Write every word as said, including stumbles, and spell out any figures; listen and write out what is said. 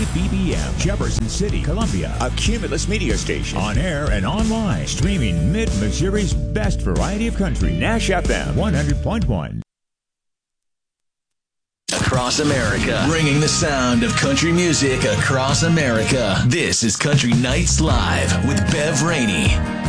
B B M, Jefferson City, Columbia. A Cumulus media station. On air and online. Streaming Mid-Missouri's best variety of country. Nash F M one hundred point one. Across America, bringing the sound of country music across America. This is Country Nights Live with Bev Rainey.